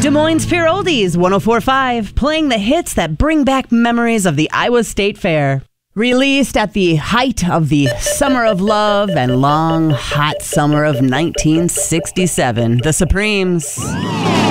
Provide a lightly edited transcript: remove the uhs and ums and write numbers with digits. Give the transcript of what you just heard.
Des Moines Pure Oldies 104.5, playing the hits that bring back memories of the Iowa State Fair. Released at the height of the Summer of Love and long, hot summer of 1967, the Supremes.